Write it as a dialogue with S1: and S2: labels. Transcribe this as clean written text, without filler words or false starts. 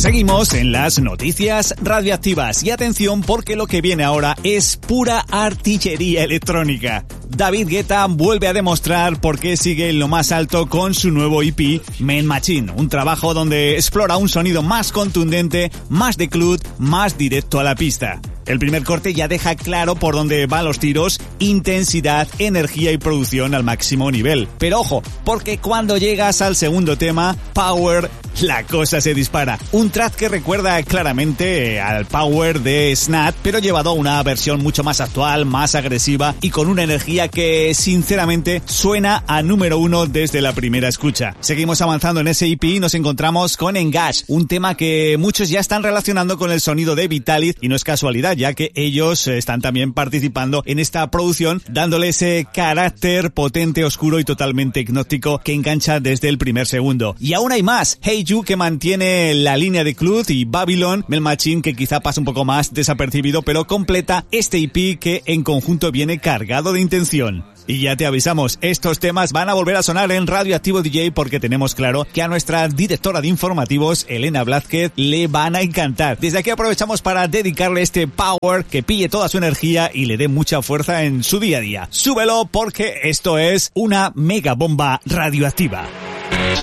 S1: Seguimos en las noticias radioactivas y atención porque lo que viene ahora es pura artillería electrónica. David Guetta vuelve a demostrar por qué sigue en lo más alto con su nuevo EP Man Machine, un trabajo donde explora un sonido más contundente, más de club, más directo a la pista. El primer corte ya deja claro por dónde van los tiros, intensidad, energía y producción al máximo nivel. Pero ojo, porque cuando llegas al segundo tema, Power, la cosa se dispara. Un track que recuerda claramente al Power de Snap, pero llevado a una versión mucho más actual, más agresiva y con una energía que sinceramente suena a número uno desde la primera escucha. Seguimos avanzando en ese EP y nos encontramos con Engage, un tema que muchos ya están relacionando con el sonido de Vitalis y no es casualidad, ya que ellos están también participando en esta producción, dándole ese carácter potente, oscuro y totalmente hipnótico que engancha desde el primer segundo. Y aún hay más, Hey You, que mantiene la línea de Club, y Babylon, Man Machine, que quizá pasa un poco más desapercibido, pero completa este EP que en conjunto viene cargado de intención. Y ya te avisamos, estos temas van a volver a sonar en Radioactivo DJ porque tenemos claro que a nuestra directora de informativos, Elena Blázquez, le van a encantar. Desde aquí aprovechamos para dedicarle este Power, que pille toda su energía y le dé mucha fuerza en su día a día. Súbelo porque esto es una mega bomba radioactiva.